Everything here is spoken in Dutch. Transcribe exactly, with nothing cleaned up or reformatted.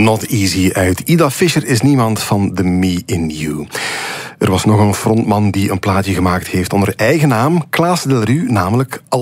Not Easy uit Ida Fischer is niemand van The Me in You. Er was nog een frontman die een plaatje gemaakt heeft onder eigen naam, Klaas Delru, namelijk